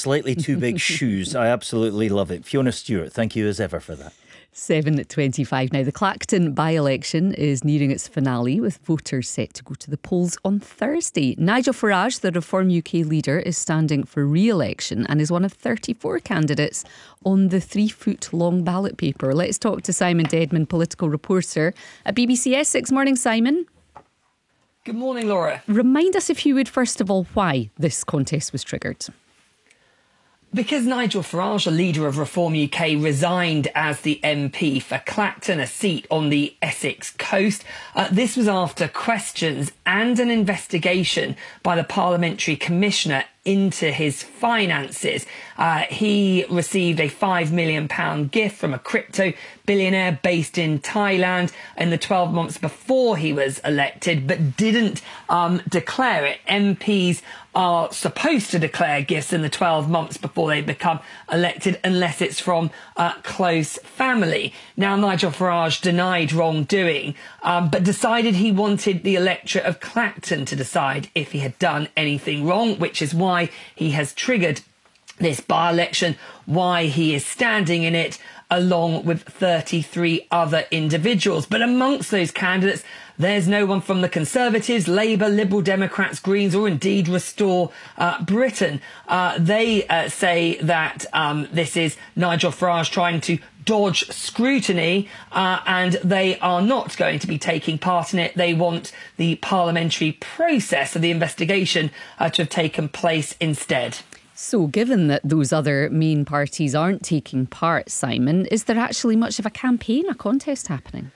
slightly too big shoes. I absolutely love it. Fiona Stewart, thank you as ever for that. 7:25 now. The Clacton by-election is nearing its finale, with voters set to go to the polls on Thursday. Nigel Farage, the Reform UK leader, is standing for re-election and is one of 34 candidates on the 3-foot-long ballot paper. Let's talk to Simon Dedman, political reporter at BBC Essex. Morning, Simon. Good morning, Laura. Remind us, if you would, first of all, why this contest was triggered. Because Nigel Farage, the leader of Reform UK, resigned as the MP for Clacton, a seat on the Essex coast. This was after questions and an investigation by the Parliamentary Commissioner into his finances. He received a £5 million gift from a crypto billionaire based in Thailand in the 12 months before he was elected, but didn't declare it. MPs are supposed to declare gifts in the 12 months before they become elected, unless it's from close family. Now, Nigel Farage denied wrongdoing, but decided he wanted the electorate of Clacton to decide if he had done anything wrong, which is why he has triggered this by-election, why he is standing in it along with 33 other individuals. But amongst those candidates, there's no one from the Conservatives, Labour, Liberal Democrats, Greens, or indeed Restore Britain. They say that this is Nigel Farage trying to dodge scrutiny, and they are not going to be taking part in it. They want the parliamentary process of the investigation to have taken place instead. So, given that those other main parties aren't taking part, Simon, is there actually much of a campaign, a contest happening?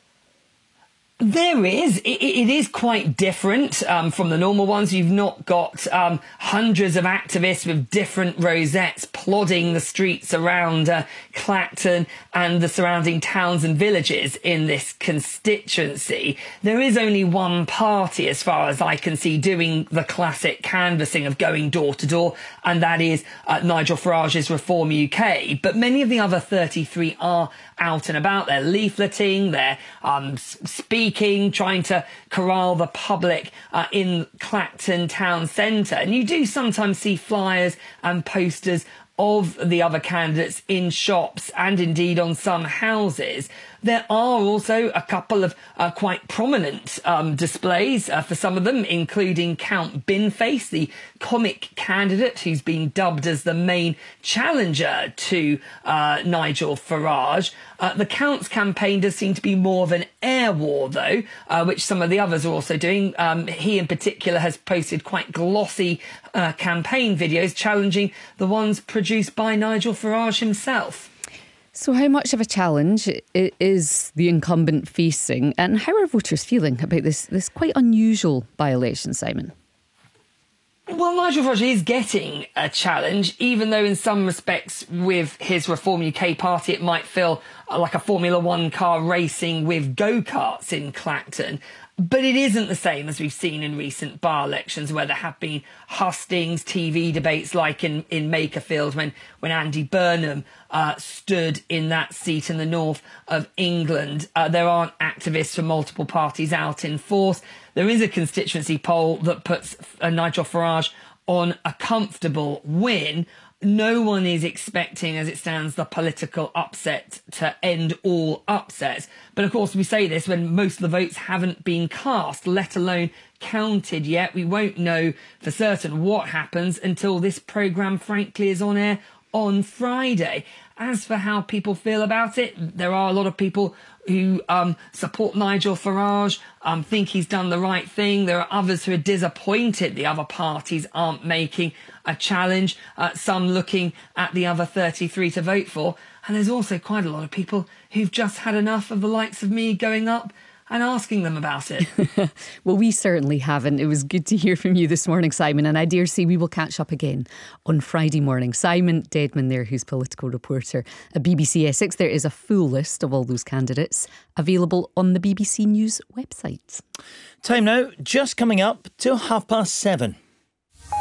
There is. It is quite different from the normal ones. You've not got hundreds of activists with different rosettes plodding the streets around Clacton and the surrounding towns and villages in this constituency. There is only one party, as far as I can see, doing the classic canvassing of going door to door, and that is Nigel Farage's Reform UK. But many of the other 33 are out and about. They're leafleting, they're speaking, trying to corral the public in Clacton town centre. And you do sometimes see flyers and posters of the other candidates in shops and indeed on some houses. There are also a couple of quite prominent displays for some of them, including Count Binface, the comic candidate who's been dubbed as the main challenger to Nigel Farage. The Count's campaign does seem to be more of an air war, though, which some of the others are also doing. He in particular has posted quite glossy campaign videos challenging the ones produced by Nigel Farage himself. So how much of a challenge is the incumbent facing, and how are voters feeling about this quite unusual by-election, Simon? Well, Nigel Farage is getting a challenge, even though in some respects with his Reform UK party it might feel like a Formula One car racing with go-karts in Clacton. But it isn't the same as we've seen in recent by-elections, where there have been hustings, TV debates like in Makerfield when Andy Burnham stood in that seat in the north of England. There aren't activists from multiple parties out in force. There is a constituency poll that puts Nigel Farage on a comfortable win. No one is expecting, as it stands, the political upset to end all upsets. But of course, we say this when most of the votes haven't been cast, let alone counted yet. We won't know for certain what happens until this programme, frankly, is on air on Friday. As for how people feel about it, there are a lot of people who support Nigel Farage, think he's done the right thing. There are others who are disappointed the other parties aren't making a challenge, some looking at the other 33 to vote for. And there's also quite a lot of people who've just had enough of the likes of me going up and asking them about it. Well, we certainly haven't. It was good to hear from you this morning, Simon, and I dare say we will catch up again on Friday morning. Simon Dedman there, who's political reporter at BBC Essex. There is a full list of all those candidates available on the BBC News website. Time now, just coming up to 7:30.